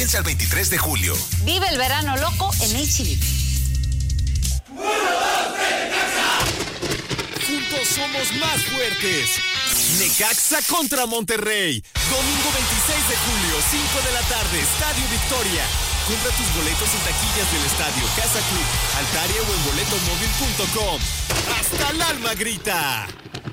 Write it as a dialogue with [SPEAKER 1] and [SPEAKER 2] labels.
[SPEAKER 1] Vigencia al 23 de julio.
[SPEAKER 2] Vive el verano loco en H-E-B.
[SPEAKER 3] Juntos somos más fuertes. Necaxa contra Monterrey. Domingo 26 de julio, 5 de la tarde, Estadio Victoria. Compra tus boletos en taquillas del estadio, Casa Club, Altaria o en boletomóvil.com. ¡Hasta el alma grita!